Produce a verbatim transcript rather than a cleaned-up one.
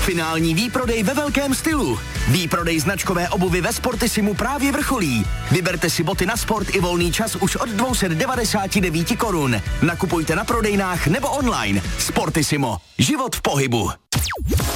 Finální výprodej ve velkém stylu. Výprodej značkové obuvy ve Sportissimu právě vrcholí. Vyberte si boty na sport i volný čas už od dvě stě devadesát devět korun. Nakupujte na prodejnách nebo online. Sportissimo. Život v pohybu.